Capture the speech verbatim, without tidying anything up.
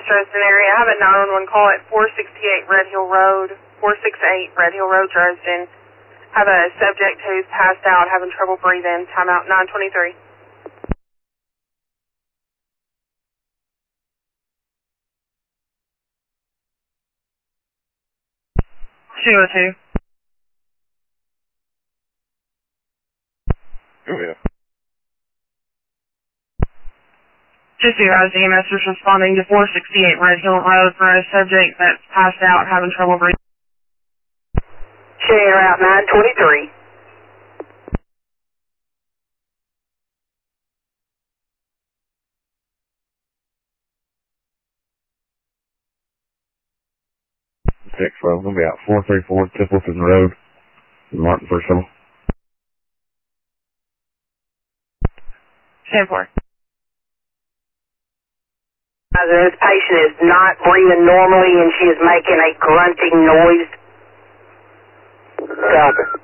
West Dresden area. I have a nine one one call at four sixty-eight Red Hill Road, four sixty-eight Red Hill Road, Dresden. Have a subject who's passed out, having trouble breathing. Timeout nine twenty-three. two oh two. Oh, yeah. Just be advised, E M S is responding to four sixty-eight Red Hill Road for a subject that's passed out, having trouble breathing. Share route nine twenty-three. Six, well, we'll be out four three four Templeton Road in Martinford. ten four. This patient is not breathing normally and she is making a grunting noise. Copy.